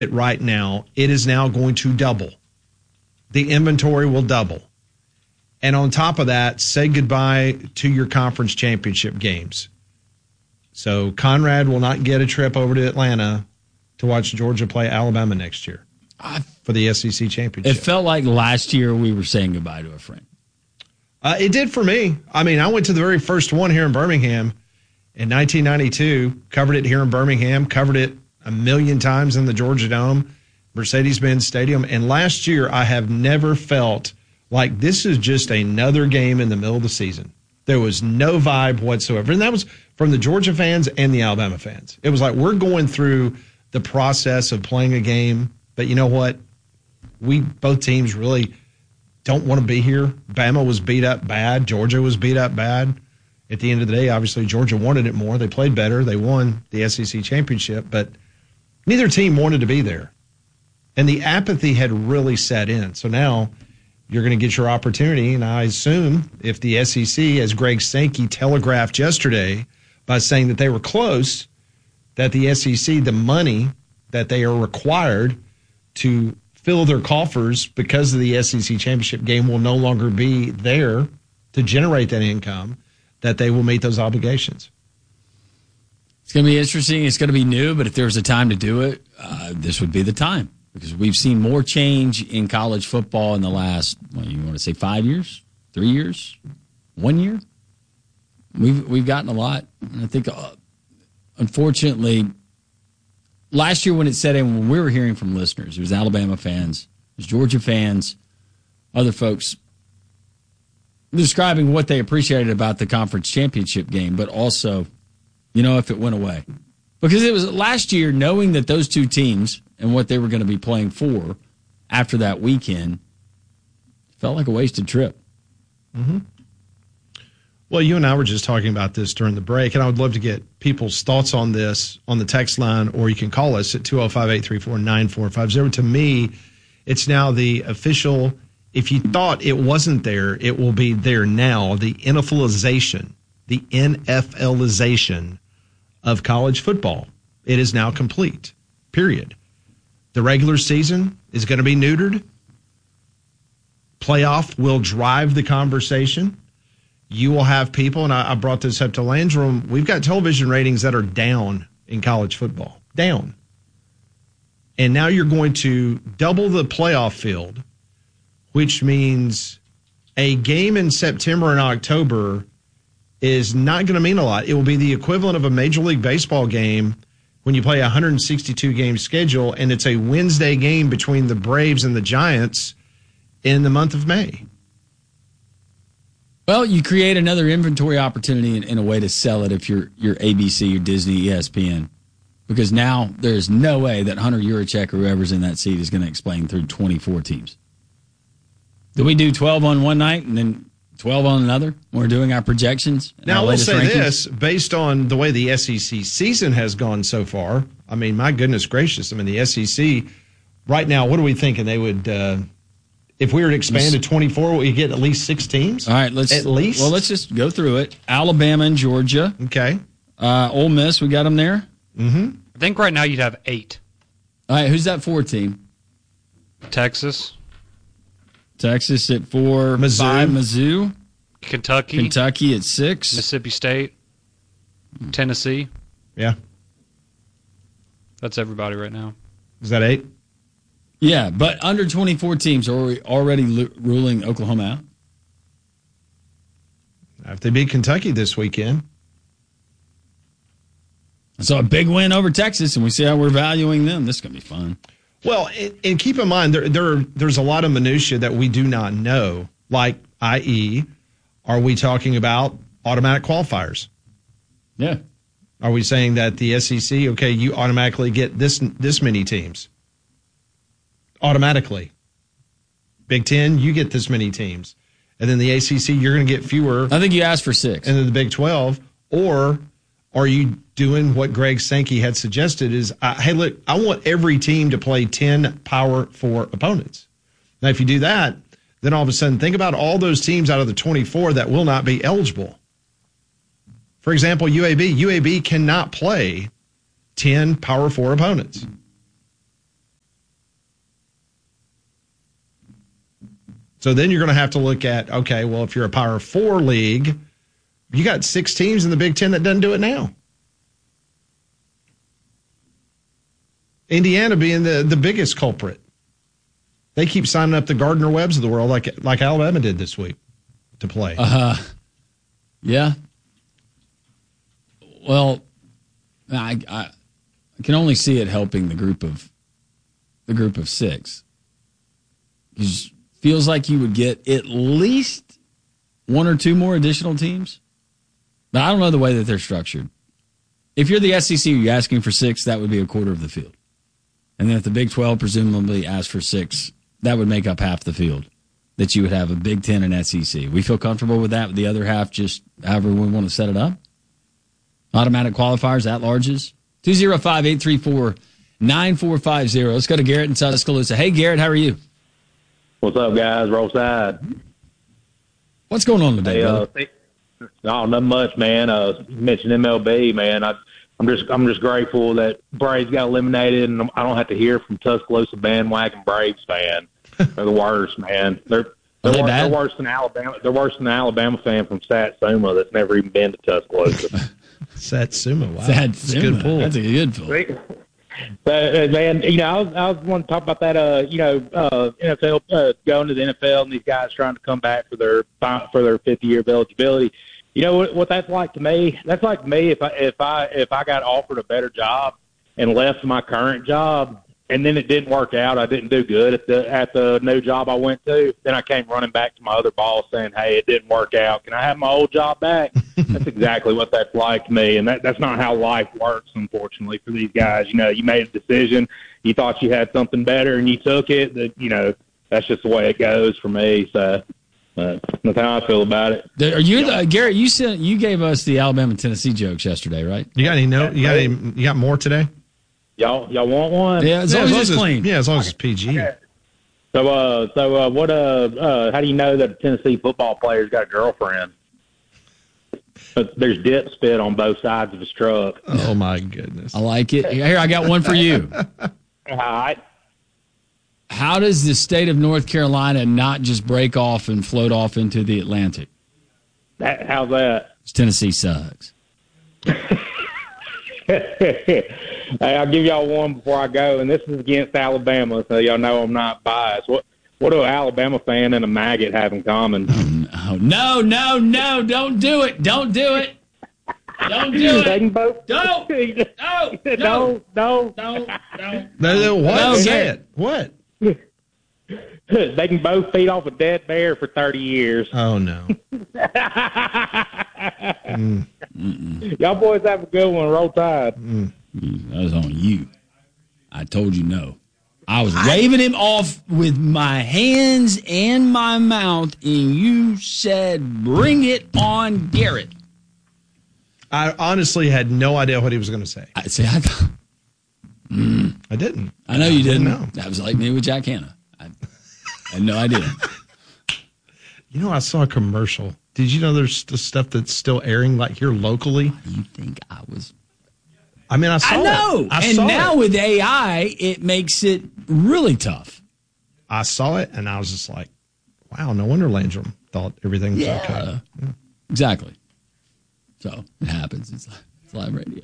it right now, it is now going to double. The inventory will double. And on top of that, say goodbye to your conference championship games. So Conrad will not get a trip over to Atlanta to watch Georgia play Alabama next year for the SEC championship. It felt like last year we were saying goodbye to a friend. It did for me. I mean, I went to the very first one here in Birmingham in 1992, covered it here in Birmingham, covered it a million times in the Georgia Dome, Mercedes-Benz Stadium. And last year, I have never felt like this is just another game in the middle of the season. There was no vibe whatsoever. And that was from the Georgia fans and the Alabama fans. It was like we're going through the process of playing a game, but you know what? Both teams really don't want to be here. Bama was beat up bad. Georgia was beat up bad. At the end of the day, obviously, Georgia wanted it more. They played better. They won the SEC championship, but neither team wanted to be there. And the apathy had really set in. So now you're going to get your opportunity, and I assume if the SEC, as Greg Sankey telegraphed yesterday by saying that they were close, that the SEC, the money that they are required to fill their coffers because of the SEC championship game will no longer be there to generate that income, that they will meet those obligations. It's going to be interesting. It's going to be new, but if there was a time to do it, this would be the time. Because we've seen more change in college football in the last, you want to say 5 years, 3 years, 1 year? We've gotten a lot. And I think, unfortunately, last year when it set in, when we were hearing from listeners, it was Alabama fans, it was Georgia fans, other folks describing what they appreciated about the conference championship game, but also, if it went away. Because it was last year, knowing that those two teams and what they were going to be playing for after that weekend felt like a wasted trip. Mm-hmm. Well, you and I were just talking about this during the break, and I would love to get people's thoughts on this on the text line, or you can call us at 205-834-9450. To me, it's now the official, if you thought it wasn't there, it will be there now, the NFLization of college football. It is now complete, period. The regular season is going to be neutered. Playoff will drive the conversation. You will have people, and I brought this up to Landrum, we've got television ratings that are down in college football. Down. And now you're going to double the playoff field, which means a game in September and October is not going to mean a lot. It will be the equivalent of a Major League Baseball game when you play a 162-game schedule, and it's a Wednesday game between the Braves and the Giants in the month of May. Well, you create another inventory opportunity in a way to sell it if you're ABC, your Disney, ESPN. Because now there's no way that Hunter Yurachek or whoever's in that seat is going to explain through 24 teams. Do we do 12 on one night and then 12 on another? We're doing our projections. Now, I will say this, based on the way the SEC season has gone so far, I mean, my goodness gracious, I mean, the SEC, right now, what are we thinking? They would, if we were to expand to 24, we get at least 6 teams? All right, let's just go through it. Alabama and Georgia. Okay. Ole Miss, we got them there? Mm-hmm. I think right now you'd have 8. All right, who's that 4 team? Texas at 4. Mizzou. 5, Mizzou. Kentucky at 6. Mississippi State. Tennessee. Yeah. That's everybody right now. Is that 8? Yeah, but under 24 teams, are we already ruling Oklahoma out? If they beat Kentucky this weekend. So a big win over Texas, and we see how we're valuing them. This is going to be fun. Well, and keep in mind, there's a lot of minutia that we do not know, like, i.e., are we talking about automatic qualifiers? Yeah. Are we saying that the SEC, okay, you automatically get this many teams? Automatically. Big Ten, you get this many teams. And then the ACC, you're going to get fewer. I think you asked for 6. And then the Big 12. Or are you doing what Greg Sankey had suggested is, hey, look, I want every team to play 10 Power 4 opponents. Now, if you do that, then all of a sudden, think about all those teams out of the 24 that will not be eligible. For example, UAB. UAB cannot play 10 Power 4 opponents. So then you're going to have to look at, okay, well, if you're a Power 4 league, you got 6 teams in the Big Ten that doesn't do it now. Indiana being the biggest culprit. They keep signing up the Gardner Webbs of the world like Alabama did this week to play. Yeah. Well, I can only see it helping the group of 6. It feels like you would get at least 1 or 2 more additional teams. But I don't know the way that they're structured. If you're the SEC, you're asking for 6, that would be a quarter of the field. And then if the Big 12 presumably asked for 6, that would make up half the field that you would have a Big 10 and SEC. We feel comfortable with that, with the other half just however we want to set it up. Automatic qualifiers, at-larges. 205-834-9450. Let's go to Garrett in Tuscaloosa. Hey, Garrett, how are you? What's up, guys? Roll Tide. What's going on today, brother? No, not much, man. You mentioned MLB, man. I'm just grateful that Braves got eliminated, and I don't have to hear from Tuscaloosa bandwagon Braves fan. They're the worst, man. They're worse than Alabama. They're worse than the Alabama fan from Satsuma that's never even been to Tuscaloosa. Satsuma, wow. That's a good pull. That's a good pull. But, man, I was wanting to talk about that. NFL going to the NFL and these guys trying to come back for their 50-year of eligibility. You know what that's like to me? That's like me if I got offered a better job and left my current job, and then it didn't work out. I didn't do good at the new job I went to. Then I came running back to my other boss saying, "Hey, it didn't work out. Can I have my old job back?" That's exactly what that's like to me, and that's not how life works, unfortunately, for these guys. You made a decision, you thought you had something better, and you took it. That's just the way it goes for me. So that's how I feel about it. Are you Garrett? You gave us the Alabama Tennessee jokes yesterday, right? You got you got more today? Y'all want one? Yeah, as long as it's clean. Yeah, as long as it's PG. Okay. So what? How do you know that a Tennessee football player's got a girlfriend? There's dip spit on both sides of his truck. Oh my goodness! I like it. Here, I got one for you. All right. How does the state of North Carolina not just break off and float off into the Atlantic? How's that? Tennessee sucks. Hey, I'll give y'all one before I go, and this is against Alabama, so y'all know I'm not biased. What do an Alabama fan and a maggot have in common? No, don't do it. Don't do it. Don't do it. They can both. Don't. No. What? Say it. What? They can both feed off a dead bear for 30 years. Oh, no. Y'all boys have a good one. Roll Tide. That was on you. I told you no. I was waving him off with my hands and my mouth, and you said, bring it on, Garrett. I honestly had no idea what he was going to say. I didn't. I know you didn't. Know. That was like me with Jack Hanna. I had no idea. I saw a commercial. Did you know there's stuff that's still airing like here locally? You think I was... I mean, I saw it. I know. And now with AI, it makes it really tough. I saw it, and I was just like, wow, no wonder Landrum thought everything was okay. Yeah. Exactly. So it happens. It's live radio.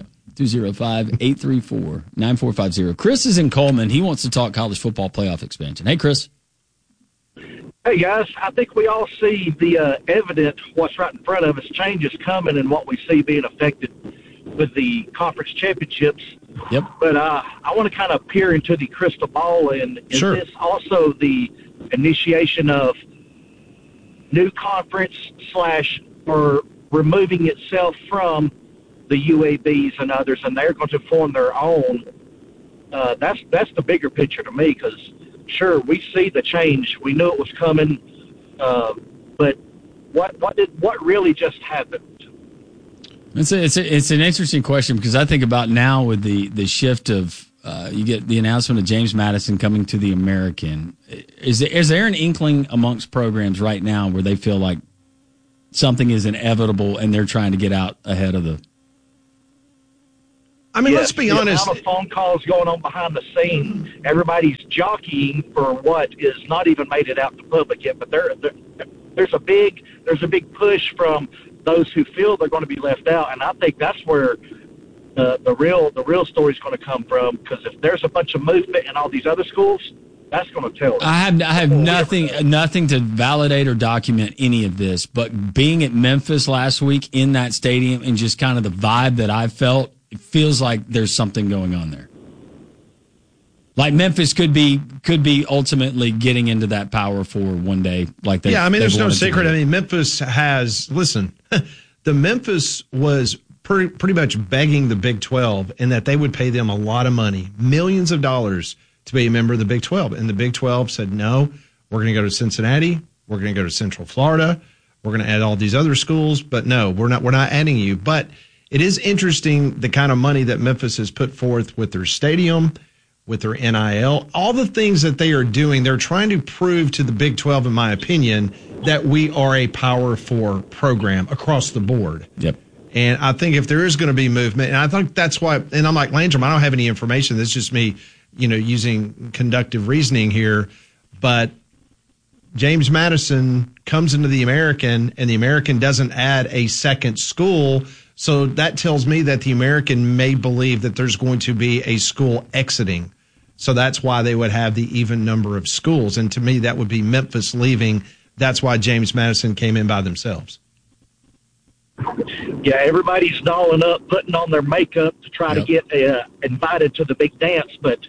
205-834-9450. Chris is in Coleman. He wants to talk college football playoff expansion. Hey, Chris. Hey, guys. I think we all see the evident what's right in front of us, changes coming, and what we see being affected with the conference championships. Yep. But I want to kind of peer into the crystal ball, and is this also the initiation of new conference or removing itself from the UABs and others, and they're going to form their own? That's the bigger picture to me, because sure, we see the change, we knew it was coming, but what really just happened? It's an interesting question, because I think about now with the shift of you get the announcement of James Madison coming to the American. Is there an inkling amongst programs right now where they feel like something is inevitable and they're trying to get out ahead of the? I mean, let's be honest. The amount of phone calls going on behind the scenes, everybody's jockeying for what is not even made it out to public yet. But there's a big push from those who feel they're going to be left out, and I think that's where the real story is going to come from. Because if there's a bunch of movement in all these other schools, that's going to tell us. I have nothing to validate or document any of this, but being at Memphis last week in that stadium and just kind of the vibe that I felt, it feels like there's something going on there. Like Memphis could be ultimately getting into that Power Four one day. Like they, yeah, I mean, there's no secret. I mean, Memphis has the Memphis was pretty much begging the Big 12 in that they would pay them a lot of money, millions of dollars, to be a member of the Big 12. And the Big 12 said, no, we're going to go to Cincinnati. We're going to go to Central Florida. We're going to add all these other schools. But no, we're not adding you. But it is interesting the kind of money that Memphis has put forth with their stadium, with their NIL, all the things that they are doing. They're trying to prove to the Big 12, in my opinion, that we are a Power 4 program across the board. Yep. And I think if there is going to be movement, and I think that's why, and I'm like, Landrum, I don't have any information. That's just me, using conductive reasoning here. But James Madison comes into the American, and the American doesn't add a second school. So that tells me that the American may believe that there's going to be a school exiting. So that's why they would have the even number of schools. And to me, that would be Memphis leaving. That's why James Madison came in by themselves. Yeah, everybody's dolling up, putting on their makeup to try to get invited to the big dance. But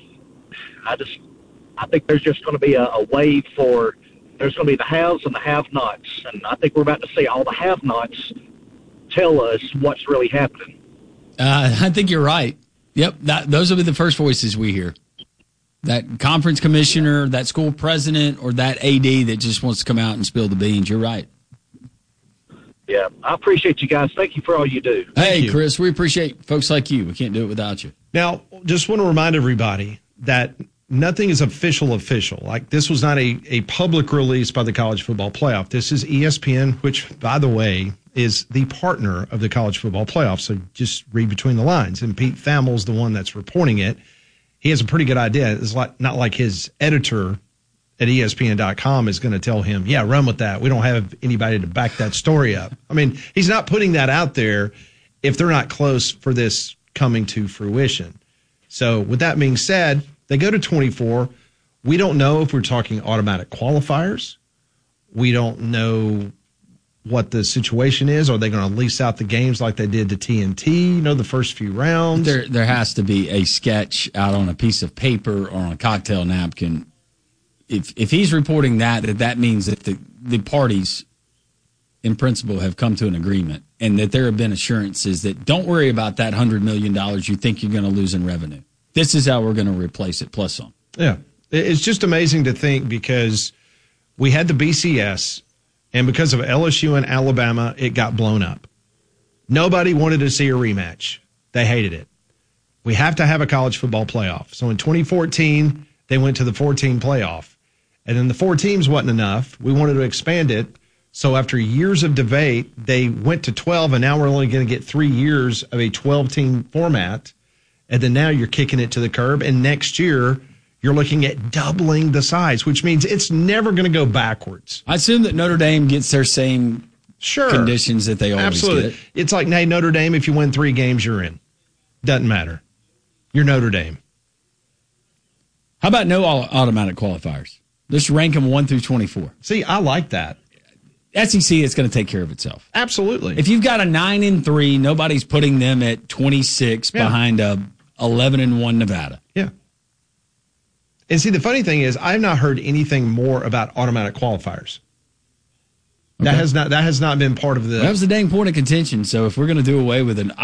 I think there's just going to be a wave for, there's going to be the haves and the have-nots. And I think we're about to see all the have-nots tell us what's really happening. I think you're right. Yep, those will be the first voices we hear. That conference commissioner, that school president, or that AD that just wants to come out and spill the beans. You're right. Yeah, I appreciate you guys. Thank you for all you do. Hey, Chris, we appreciate folks like you. We can't do it without you. Now, just want to remind everybody that nothing is official. Like, this was not a public release by the College Football Playoff. This is ESPN, which, by the way, is the partner of the College Football Playoff. So just read between the lines. And Pete Thamel's the one that's reporting it. He has a pretty good idea. It's not like his editor at ESPN.com is going to tell him, yeah, run with that. We don't have anybody to back that story up. I mean, he's not putting that out there if they're not close for this coming to fruition. So with that being said, they go to 24. We don't know if we're talking automatic qualifiers. We don't know what the situation is. Are they going to lease out the games like they did to TNT, the first few rounds? There has to be a sketch out on a piece of paper or on a cocktail napkin. If he's reporting that means that the parties, in principle, have come to an agreement and that there have been assurances that don't worry about that $100 million you think you're going to lose in revenue. This is how we're going to replace it, plus some. Yeah. It's just amazing to think because we had the BCS, and because of LSU and Alabama, it got blown up. Nobody wanted to see a rematch. They hated it. We have to have a college football playoff. So in 2014, they went to the 14 playoff. And then the 4 teams wasn't enough. We wanted to expand it. So after years of debate, they went to 12, and now we're only going to get 3 years of a 12-team format. And then now you're kicking it to the curb. And next year, you're looking at doubling the size, which means it's never going to go backwards. I assume that Notre Dame gets their same conditions that they always get. It's like, hey, Notre Dame, if you win 3 games, you're in. Doesn't matter. You're Notre Dame. How about no automatic qualifiers? Just rank them 1 through 24. See, I like that. SEC, it's going to take care of itself. Absolutely. If you've got a 9-3, nobody's putting them at 26 behind a 11-1 Nevada. Yeah. And see, the funny thing is, I've not heard anything more about automatic qualifiers. Okay. That has not been part of the. That was the dang point of contention. So if we're going to do away with it,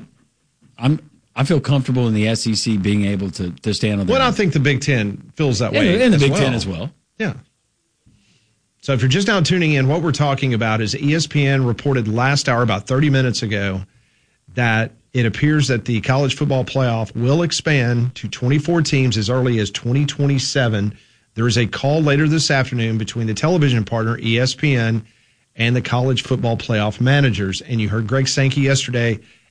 I feel comfortable in the SEC being able to stand on that. Well, I think the Big Ten feels that way. And the Big Ten as well. Yeah. So if you're just now tuning in, what we're talking about is ESPN reported last hour, about 30 minutes ago, that it appears that the college football playoff will expand to 24 teams as early as 2027. There is a call later this afternoon between the television partner, ESPN, and the college football playoff managers. And you heard Greg Sankey yesterday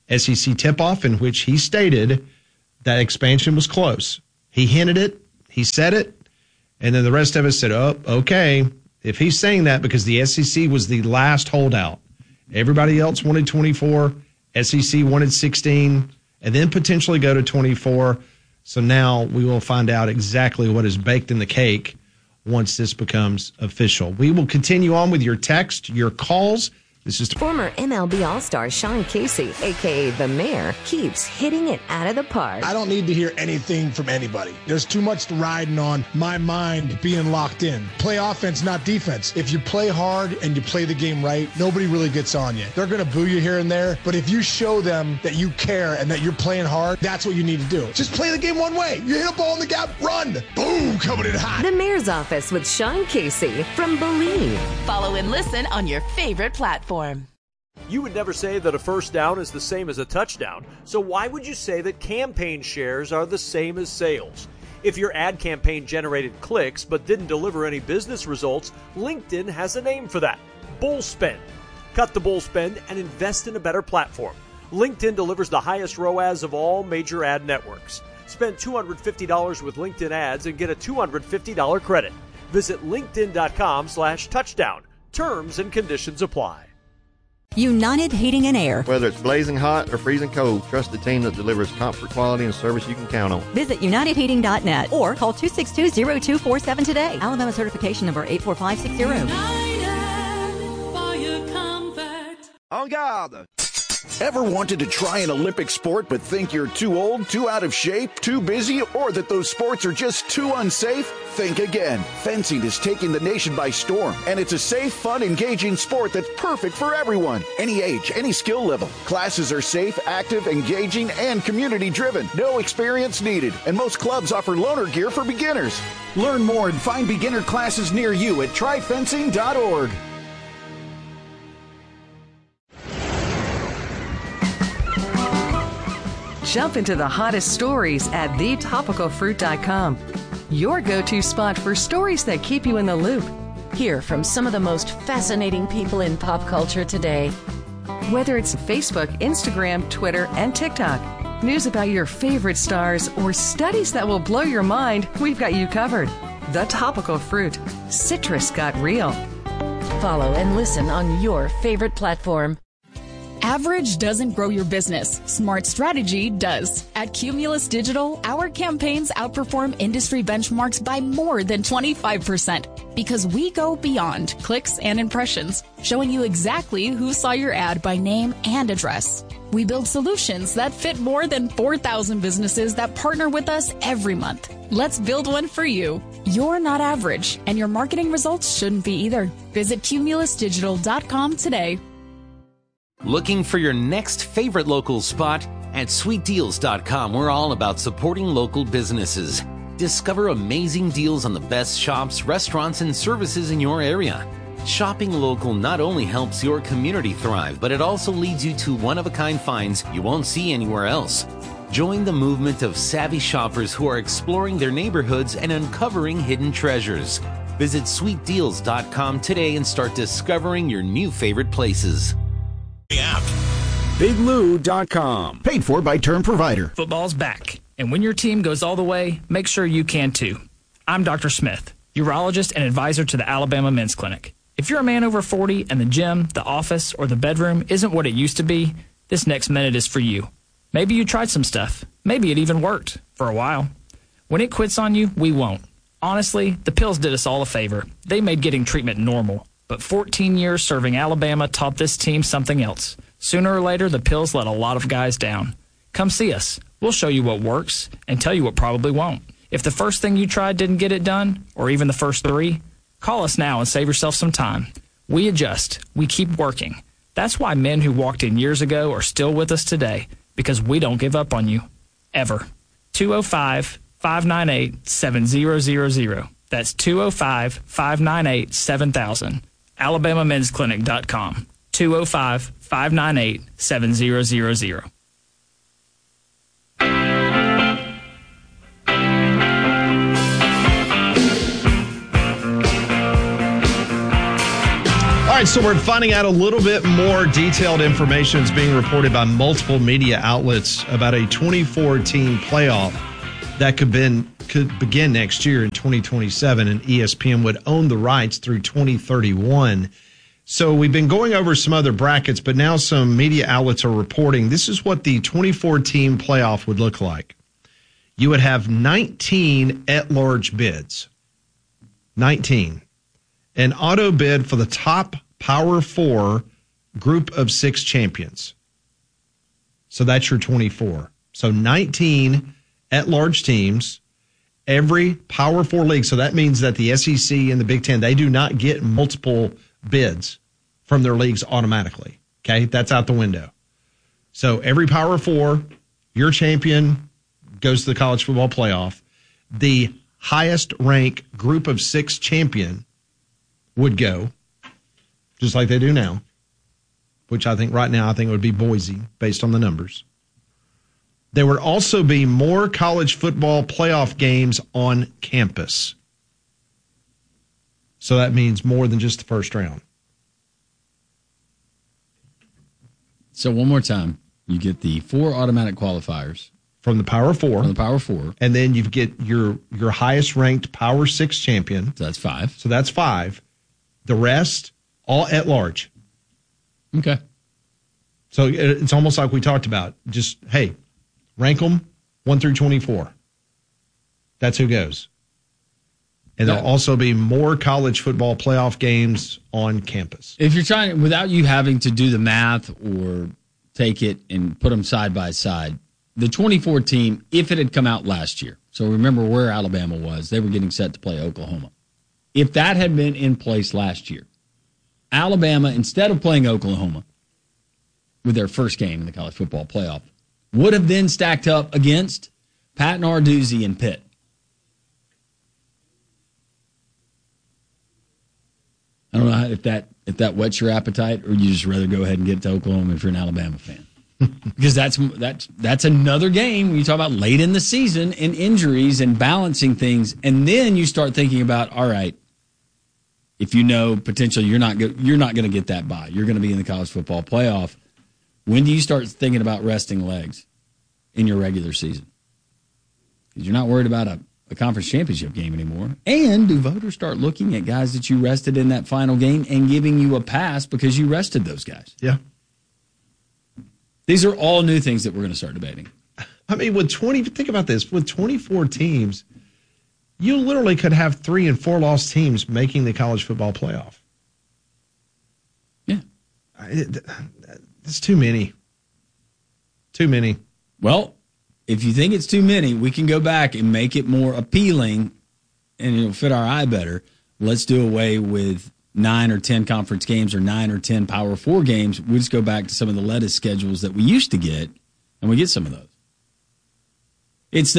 SEC tip-off in which he stated that expansion was close. He hinted it, he said it, and then the rest of us said, oh, okay, if he's saying that because the SEC was the last holdout. Everybody else wanted 24, SEC wanted 16, and then potentially go to 24. So now we will find out exactly what is baked in the cake once this becomes official. We will continue on with your text, your calls. This is former MLB All-Star Sean Casey, a.k.a. The Mayor, keeps hitting it out of the park. I don't need to hear anything from anybody. There's too much riding on my mind being locked in. Play offense, not defense. If you play hard and you play the game right, nobody really gets on you. They're going to boo you here and there, but if you show them that you care and that you're playing hard, that's what you need to do. Just play the game one way. You hit a ball in the gap, run. Boom, coming in hot. The Mayor's Office with Sean Casey from Believe. Follow and listen on your favorite platform. You would never say that a first down is the same as a touchdown, so why would you say that campaign shares are the same as sales? If your ad campaign generated clicks but didn't deliver any business results, LinkedIn has a name for that: bull spend. Cut the bull spend and invest in a better platform. LinkedIn delivers the highest ROAS of all major ad networks. Spend $250 with LinkedIn ads and get a $250 credit. Visit linkedin.com/touchdown. Terms and conditions apply. United Heating and Air. Whether it's blazing hot or freezing cold, trust the team that delivers comfort, quality, and service you can count on. Visit UnitedHeating.net or call 262-0247 today. Alabama certification number 84560. En garde! Ever wanted to try an Olympic sport but think you're too old, too out of shape, too busy, or that those sports are just too unsafe? Think again. Fencing is taking the nation by storm, and it's a safe, fun, engaging sport that's perfect for everyone. Any age, any skill level. Classes are safe, active, engaging, and community-driven. No experience needed, and most clubs offer loaner gear for beginners. Learn more and find beginner classes near you at tryfencing.org. Jump into the hottest stories at thetopicalfruit.com. Your go-to spot for stories that keep you in the loop. Hear from some of the most fascinating people in pop culture today. Whether it's Facebook, Instagram, Twitter, and TikTok, news about your favorite stars, or studies that will blow your mind, we've got you covered. The Topical Fruit. Citrus got real. Follow and listen on your favorite platform. Average doesn't grow your business. Smart strategy does. At Cumulus Digital, our campaigns outperform industry benchmarks by more than 25% because we go beyond clicks and impressions, showing you exactly who saw your ad by name and address. We build solutions that fit more than 4,000 businesses that partner with us every month. Let's build one for you. You're not average, and your marketing results shouldn't be either. Visit cumulusdigital.com today. Looking for your next favorite local spot? At sweetdeals.com, we're all about supporting local businesses. Discover amazing deals on the best shops, restaurants, and services in your area. Shopping local not only helps your community thrive, but it also leads you to one-of-a-kind finds you won't see anywhere else. Join the movement of savvy shoppers who are exploring their neighborhoods and uncovering hidden treasures. Visit sweetdeals.com today and start discovering your new favorite places. BigLou.com. Paid for by Term Provider. Football's back, and when your team goes all the way, make sure you can too. I'm Dr. Smith, urologist and advisor to the Alabama Men's Clinic. If you're a man over 40 and the gym, the office, or the bedroom isn't what it used to be, this next minute is for you. Maybe you tried some stuff. Maybe it even worked for a while. When it quits on you, we won't. Honestly, the pills did us all a favor. They made getting treatment normal. But 14 years serving Alabama taught this team something else. Sooner or later, the pills let a lot of guys down. Come see us. We'll show you what works and tell you what probably won't. If the first thing you tried didn't get it done, or even the first 3, call us now and save yourself some time. We adjust. We keep working. That's why men who walked in years ago are still with us today, because we don't give up on you. Ever. 205-598-7000. That's 205-598-7000. AlabamaMen'sClinic.com. 205-598-7000. All right, so we're finding out a little bit more detailed information is being reported by multiple media outlets about a 24-team playoff that could begin next year in 2027, and ESPN would own the rights through 2031. So we've been going over some other brackets, but now some media outlets are reporting this is what the 24-team playoff would look like. You would have 19 at-large bids. 19. An auto bid for the top Power 4 group of 6 champions. So that's your 24. So 19 at-large teams, every Power 4 league. So that means that the SEC and the Big Ten, they do not get multiple bids from their leagues automatically. Okay, that's out the window. So every Power 4, your champion goes to the college football playoff. The highest ranked group of 6 champion would go, just like they do now, which I think right now it would be Boise based on the numbers. There would also be more college football playoff games on campus. So that means more than just the first round. So one more time, you get the 4 automatic qualifiers. From the Power 4. From the Power 4. And then you get your highest ranked Power 6 champion. So that's 5. So that's 5. The rest, all at large. Okay. So it's almost like we talked about. Just, hey, rank them 1 through 24. That's who goes. And there'll also be more college football playoff games on campus. If you're trying, without you having to do the math or take it and put them side by side, the 24 team, if it had come out last year, so remember where Alabama was, they were getting set to play Oklahoma. If that had been in place last year, Alabama, instead of playing Oklahoma with their first game in the college football playoff, would have then stacked up against Pat Narduzzi and Pitt. I don't know if that whets your appetite, or you just rather go ahead and get to Oklahoma if you're an Alabama fan. Because that's another game when you talk about late in the season and injuries and balancing things, and then you start thinking about, all right, if you know potentially you're not going to get that bye, you're going to be in the college football playoff. When do you start thinking about resting legs in your regular season? Because you're not worried about a conference championship game anymore. And do voters start looking at guys that you rested in that final game and giving you a pass because you rested those guys? Yeah. These are all new things that we're going to start debating. I mean, think about this. With 24 teams, you literally could have 3 and 4 loss teams making the college football playoff. Yeah. It's too many. Too many. Well, if you think it's too many, we can go back and make it more appealing and it'll fit our eye better. Let's do away with 9 or 10 conference games or 9 or 10 Power 4 games. We'll just go back to some of the lettuce schedules that we used to get, and we get some of those. It's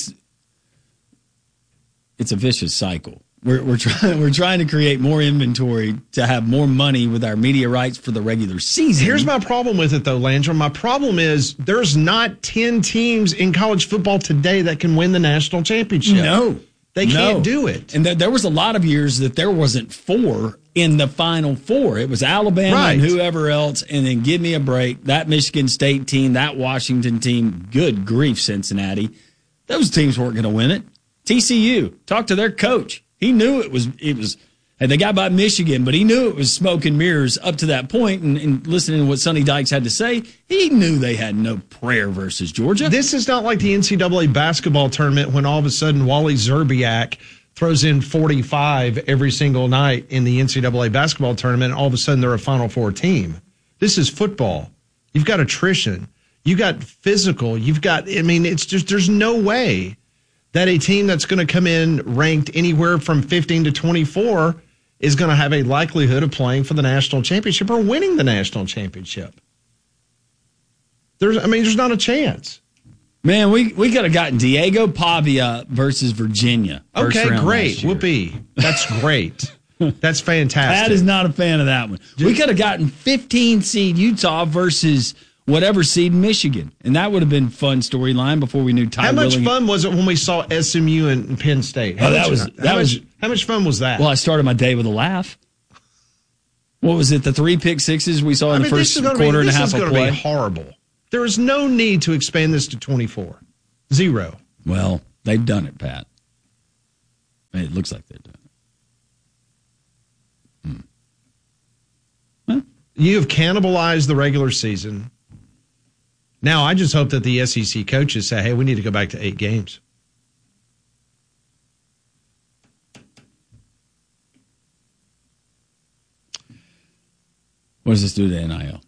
a vicious cycle. We're trying to create more inventory to have more money with our media rights for the regular season. Here's my problem with it, though, Landry. My problem is there's not 10 teams in college football today that can win the national championship. No. They can't do it. And there was a lot of years that there wasn't 4 in the Final 4. It was Alabama and whoever else, and then give me a break. That Michigan State team, that Washington team, good grief, Cincinnati. Those teams weren't going to win it. TCU, talk to their coach. He knew it was. They got by Michigan, but he knew it was smoke and mirrors up to that point. And listening to what Sonny Dykes had to say, he knew they had no prayer versus Georgia. This is not like the NCAA basketball tournament when all of a sudden Wally Zerbiak throws in 45 every single night in the NCAA basketball tournament, and all of a sudden they're a Final Four team. This is football. You've got attrition. You've got physical. It's just, there's no way that a team that's going to come in ranked anywhere from 15 to 24 is going to have a likelihood of playing for the national championship or winning the national championship. There's not a chance. Man, we could have gotten Diego Pavia versus Virginia. Okay, great. Whoopee. That's great. That's fantastic. Pat is not a fan of that one. We could have gotten 15 seed Utah versus whatever seed Michigan, and that would have been a fun storyline before we knew Ty How much Willing. fun was it when we saw SMU and Penn State? How much fun was that? Well, I started my day with a laugh. What was it? The 3 pick sixes we saw in the first quarter and a half of play? This is going to be horrible. There is no need to expand this to 24. 0. Well, they've done it, Pat. It looks like they've done it. Huh? You have cannibalized the regular season. Now, I just hope that the SEC coaches say, hey, we need to go back to 8 games. What does this do to NIL?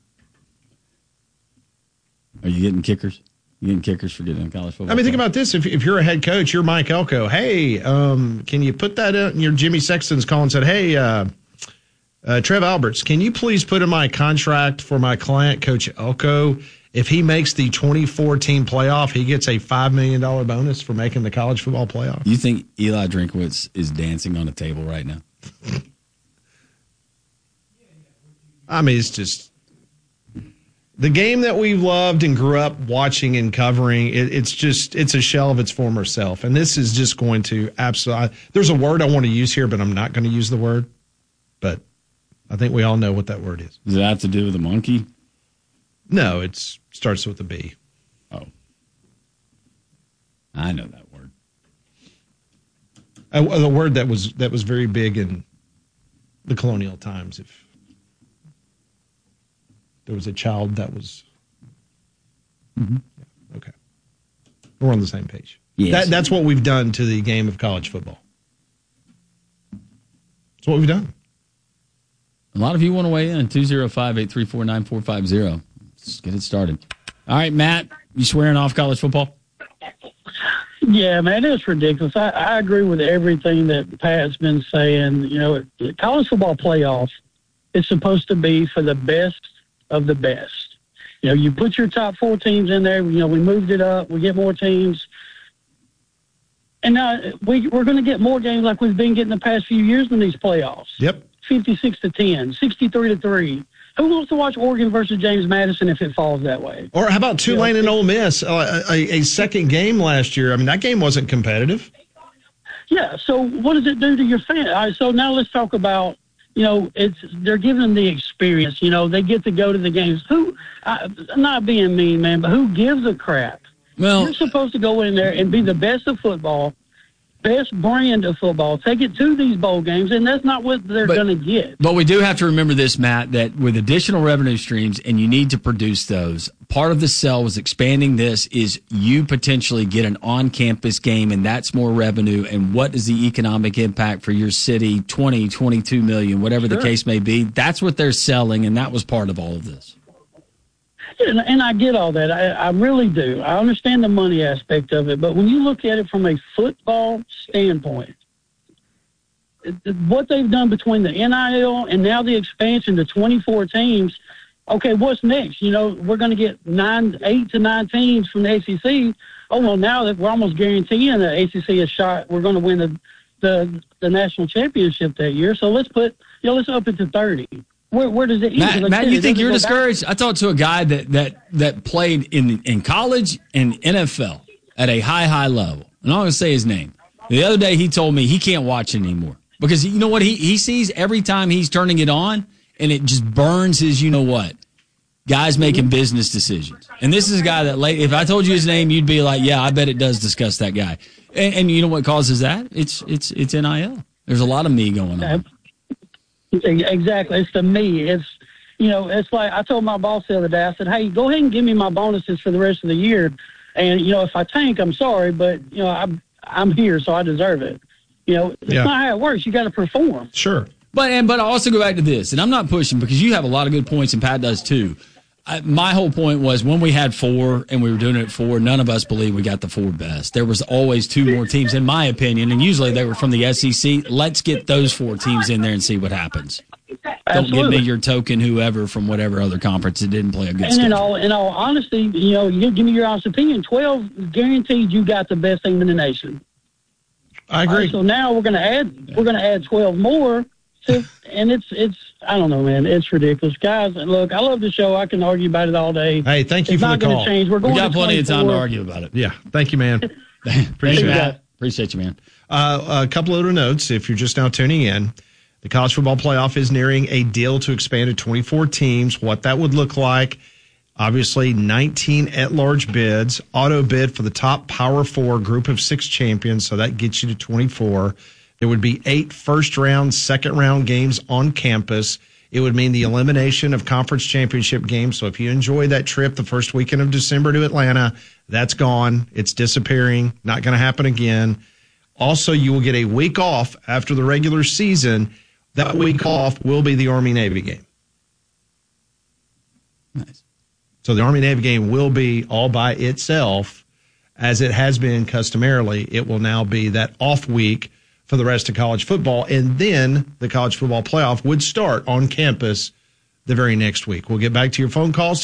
Are you getting kickers? You getting kickers for getting in college football? I mean, think about this. If you're a head coach, you're Mike Elko. Hey, can you put that in your Jimmy Sexton's call and said, hey, Trev Alberts, can you please put in my contract for my client, Coach Elko, if he makes the 24-team playoff, he gets a $5 million bonus for making the college football playoff? You think Eli Drinkwitz is dancing on a table right now? I mean, it's just the game that we loved and grew up watching and covering. It's a shell of its former self. And this is just going to absolutely, there's a word I want to use here, but I'm not going to use the word. But I think we all know what that word is. Does it have to do with a monkey? No, it starts with a B. Oh. I know that word. The word that was very big in the colonial times. If there was a child that was... Mm-hmm. Yeah, okay. We're on the same page. Yes. That's what we've done to the game of college football. That's what we've done. A lot of you want to weigh in. 205-834-9450. Let's get it started. All right, Matt, you swearing off college football? Yeah, man, it's ridiculous. I agree with everything that Pat's been saying. You know, college football playoff is supposed to be for the best of the best. You know, you put your top 4 teams in there. You know, we moved it up. We get more teams. And now we're going to get more games like we've been getting the past few years in these playoffs. Yep. 56-10, 63-3. Who wants to watch Oregon versus James Madison if it falls that way? Or how about Tulane and Ole Miss? A second game last year. I mean, that game wasn't competitive. Yeah, so what does it do to your fans? All right, so now let's talk about, you know, they're giving them the experience. You know, they get to go to the games. I'm not being mean, man, but who gives a crap? Well, you're supposed to go in there and be the best of football, best brand of football, take it to these bowl games, and that's not what they're going to get. But we do have to remember this, Matt, that with additional revenue streams, and you need to produce those, part of the sell was expanding this is you potentially get an on-campus game, and that's more revenue. And what is the economic impact for your city, 20, 22 million, whatever the case may be? That's what they're selling, and that was part of all of this. And I get all that. I really do. I understand the money aspect of it. But when you look at it from a football standpoint, what they've done between the NIL and now the expansion to 24 teams, okay, what's next? You know, we're going to get 8 to 9 teams from the ACC. Oh, well, now that we're almost guaranteeing the ACC a shot, we're going to win the national championship that year. So let's up it to 30. Where does it end? Matt, you think you're discouraged? I talked to a guy that played in college and NFL at a high level. And I'm not going to say his name. The other day he told me he can't watch it anymore. Because you know what? He sees every time he's turning it on, and it just burns his you-know-what. Guys making business decisions. And this is a guy that, if I told you his name, you'd be like, yeah, I bet it does discuss that guy. And you know what causes that? It's NIL. There's a lot of me going on. Exactly. It's the me. It's, you know, it's like I told my boss the other day, I said, hey, go ahead and give me my bonuses for the rest of the year. And, you know, if I tank, I'm sorry, but, you know, I'm here, so I deserve it. You know, it's not how it works. You got to perform. Sure. But I also go back to this, and I'm not pushing because you have a lot of good points, and Pat does too. My whole point was when we had 4 and we were doing it at 4, none of us believed we got the 4 best. There was always 2 more teams, in my opinion, and usually they were from the SEC. Let's get those 4 teams in there and see what happens. Absolutely. Don't give me your token whoever from whatever other conference that didn't play a good schedule. In all honesty, you know, you give me your honest opinion. 12 guaranteed you got the best team in the nation. I agree. So now we're going to add 12 more. And it's I don't know, man. It's ridiculous, guys. Look, I love the show. I can argue about it all day. Hey, thank you for the call. Change. We got plenty of time to argue about it. Yeah, thank you, man. Appreciate you, man. Appreciate you, man. A couple other notes. If you're just now tuning in, The college football playoff is nearing a deal to expand to 24 teams. What that would look like, obviously 19 at-large bids, auto bid for the top Power 4 group of 6 champions, so that gets you to 24. There would be 8 first-round, second-round games on campus. It would mean the elimination of conference championship games. So if you enjoy that trip the first weekend of December to Atlanta, that's gone. It's disappearing. Not going to happen again. Also, you will get a week off after the regular season. That week off will be the Army-Navy game. Nice. So the Army-Navy game will be all by itself, as it has been customarily. It will now be that off week for the rest of college football, and then the college football playoff would start on campus the very next week. We'll get back to your phone calls,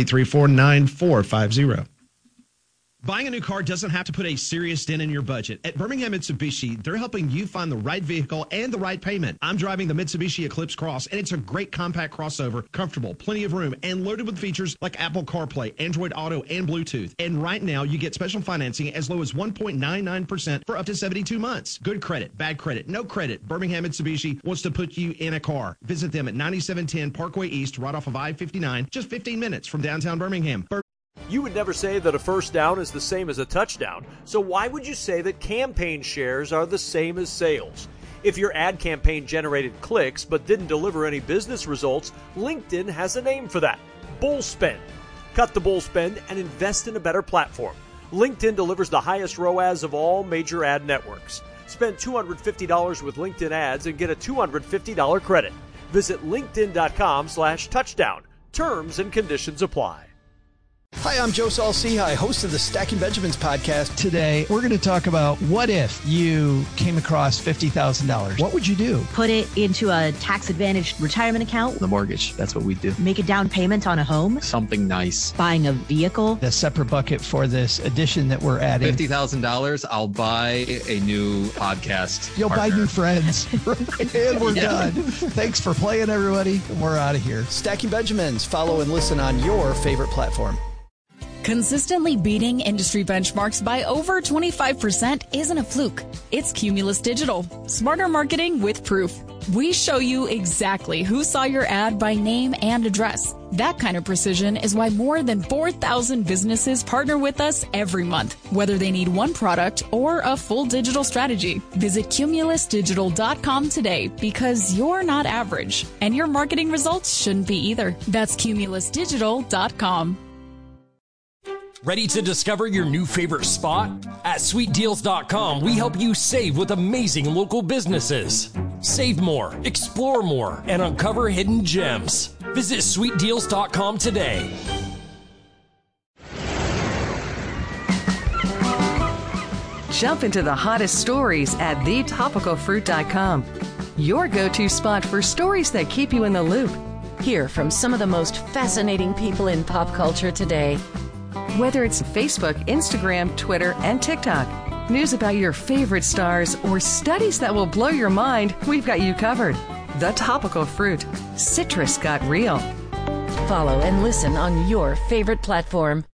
205-834-9450. Buying a new car doesn't have to put a serious dent in your budget. At Birmingham Mitsubishi, they're helping you find the right vehicle and the right payment. I'm driving the Mitsubishi Eclipse Cross, and it's a great compact crossover, comfortable, plenty of room, and loaded with features like Apple CarPlay, Android Auto, and Bluetooth. And right now, you get special financing as low as 1.99% for up to 72 months. Good credit, bad credit, no credit. Birmingham Mitsubishi wants to put you in a car. Visit them at 9710 Parkway East, right off of I-59, just 15 minutes from downtown Birmingham. You would never say that a first down is the same as a touchdown, so why would you say that campaign shares are the same as sales? If your ad campaign generated clicks but didn't deliver any business results, LinkedIn has a name for that: bull spend. Cut the bull spend and invest in a better platform. LinkedIn delivers the highest ROAS of all major ad networks. Spend $250 with LinkedIn ads and get a $250 credit. Visit linkedin.com/touchdown. Terms and conditions apply. Hi, I'm Joe Saul-Sehy, host of the Stacking Benjamins podcast. Today, we're going to talk about what if you came across $50,000. What would you do? Put it into a tax-advantaged retirement account. The mortgage, that's what we do. Make a down payment on a home. Something nice. Buying a vehicle. A separate bucket for this addition that we're adding. $50,000, I'll buy a new podcast You'll partner. buy new friends. And we're done. Thanks for playing, everybody. We're out of here. Stacking Benjamins. Follow and listen on your favorite platform. Consistently beating industry benchmarks by over 25% isn't a fluke. It's Cumulus Digital. Smarter marketing with proof. We show you exactly who saw your ad by name and address. That kind of precision is why more than 4,000 businesses partner with us every month, whether they need one product or a full digital strategy. Visit cumulusdigital.com today, because you're not average, and your marketing results shouldn't be either. That's cumulusdigital.com. Ready to discover your new favorite spot? At SweetDeals.com, we help you save with amazing local businesses. Save more, explore more, and uncover hidden gems. Visit SweetDeals.com today. Jump into the hottest stories at thetopicalfruit.com. Your go-to spot for stories that keep you in the loop. Hear from some of the most fascinating people in pop culture today. Whether it's Facebook, Instagram, Twitter, and TikTok, news about your favorite stars, or studies that will blow your mind, we've got you covered. The Topical Fruit. Citrus got real. Follow and listen on your favorite platform.